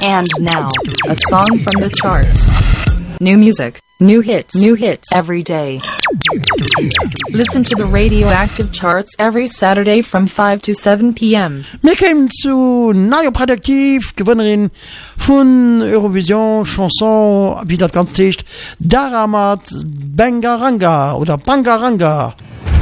And now, a song from the charts. New music, new hits every day. Listen to the Radioactive Charts every Saturday from 5 to 7 p.m. Wir kommen zu Nayo Produktiv, Gewinnerin von Eurovision Chanson, wie das ganz heißt, Daramat Bangaranga oder Bangaranga.